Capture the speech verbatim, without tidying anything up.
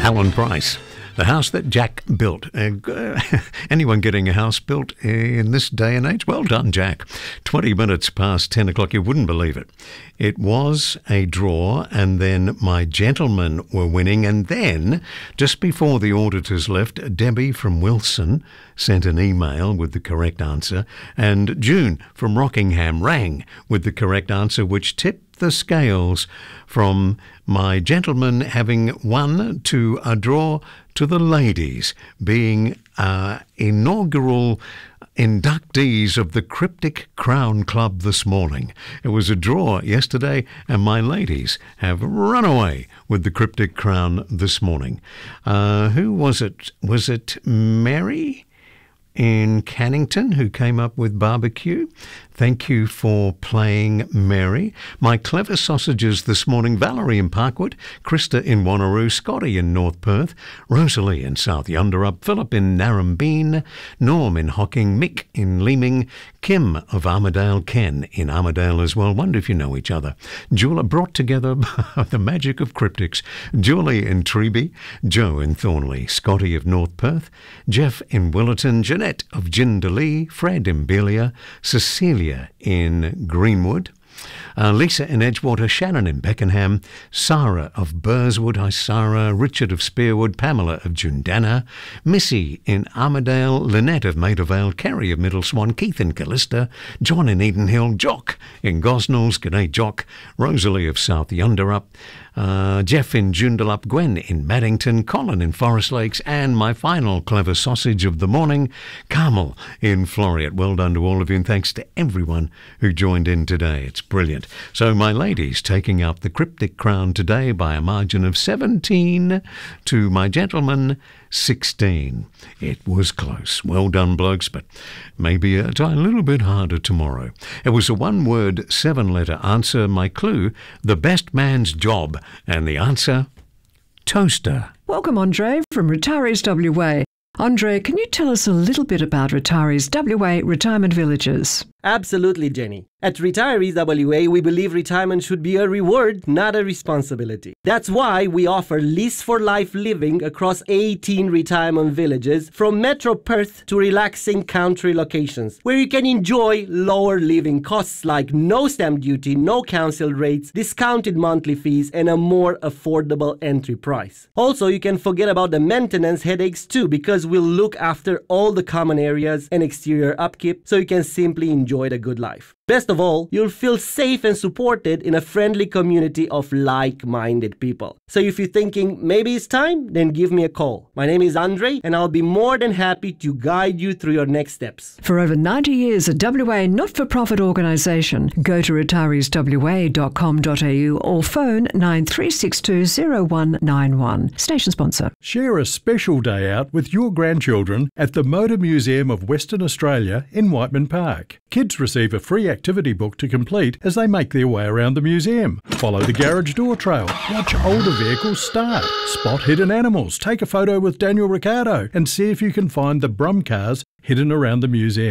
Alan Price. The house that Jack built. Uh, anyone getting a house built in this day and age? Well done, Jack. twenty minutes past ten o'clock. You wouldn't believe it. It was a draw, and then my gentlemen were winning. And then, just before the auditors left, Debbie from Wilson sent an email with the correct answer, and June from Rockingham rang with the correct answer, which tipped the scales from my gentlemen having won to a draw to the ladies being uh, inaugural inductees of the Cryptic Crown Club this morning. It was a draw yesterday, and my ladies have run away with the Cryptic Crown this morning. Uh, who was it? Was it Mary in Cannington who came up with barbecue? Thank you for playing, Mary. My clever sausages this morning, Valerie in Parkwood, Krista in Wanneroo, Scotty in North Perth, Rosalie in South Yunderup, Philip in Narrabeen, Norm in Hocking, Mick in Leeming, Kim of Armidale, Ken in Armidale as well. Wonder if you know each other. Julia brought together the magic of cryptics. Julie in Treeby, Joe in Thornley, Scotty of North Perth, Jeff in Willerton, Jeanette of Jindalee, Fred in Belia, Cecilia in Greenwood, uh, Lisa in Edgewater, Shannon in Beckenham, Sarah of Burswood, hi Sarah, Richard of Spearwood, Pamela of Jundana, Missy in Armidale, Lynette of Maidavale, Kerry of Middle Swan, Keith in Callista, John in Edenhill, Jock in Gosnells, g'day Jock, Rosalie of South Yunderup, Uh, Jeff in Joondalup, Gwen in Maddington, Colin in Forest Lakes, and my final clever sausage of the morning, Carmel in Floriat. Well done to all of you, and thanks to everyone who joined in today. It's brilliant. So my ladies taking up the Cryptic Crown today by a margin of seventeen to my gentlemen sixteen. It was close. Well done, blokes, but maybe a, a little bit harder tomorrow. It was a one-word, seven-letter answer. My clue, the best man's job. And the answer, toaster. Welcome, Andre, from Retirees W A. Andre, can you tell us a little bit about Retirees W A retirement villages? Absolutely, Jenny. At Retirees W A, we believe retirement should be a reward, not a responsibility. That's why we offer Lease for Life living across eighteen retirement villages, from Metro Perth to relaxing country locations, where you can enjoy lower living costs like no stamp duty, no council rates, discounted monthly fees, and a more affordable entry price. Also, you can forget about the maintenance headaches too, because we'll look after all the common areas and exterior upkeep, so you can simply enjoy the good life. Best of all, you'll feel safe and supported in a friendly community of like-minded people. So if you're thinking maybe it's time, then give me a call. My name is Andre, and I'll be more than happy to guide you through your next steps. For over ninety years, a W A not-for-profit organisation. Go to retirees w a dot com dot a u or phone nine three six two zero one nine one. Station sponsor. Share a special day out with your grandchildren at the Motor Museum of Western Australia in Whiteman Park. Kids receive a free activity book to complete as they make their way around the museum. Follow the garage door trail, watch older vehicles start, spot hidden animals, take a photo with Daniel Ricciardo, and see if you can find the Brum cars hidden around the museum.